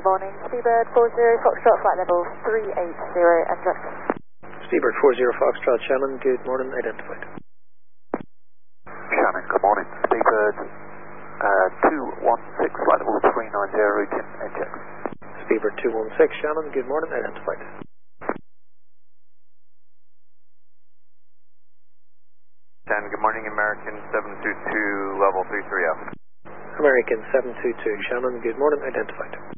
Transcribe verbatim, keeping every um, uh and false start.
morning. Speedbird four zero Foxtrot, flight level three eight zero, and direction. Speedbird four zero Foxtrot, Shannon, good morning, identified. Shannon, good morning. Speedbird uh, two one six, flight level three nine zero, routine N J X. Speedbird two one six, Shannon, good morning, identified. Shannon, good morning, American seven two two, level three three F. American seven two two, Shannon, good morning, identified.